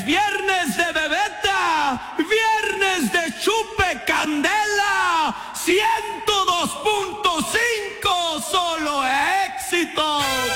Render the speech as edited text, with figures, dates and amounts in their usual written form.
viernes de bebeta, viernes de chupe candela, 102.5 solo éxitos.